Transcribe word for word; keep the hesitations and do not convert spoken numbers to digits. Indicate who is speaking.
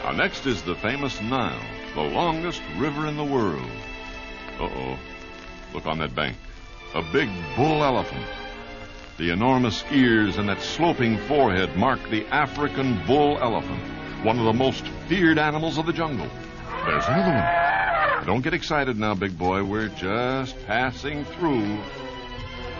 Speaker 1: Now, next is the famous Nile, the longest river in the world. Uh-oh. Look on that bank. A big bull elephant. The enormous ears and that sloping forehead mark the African bull elephant, one of the most feared animals of the jungle. There's another one. Don't get excited now, big boy. We're just passing through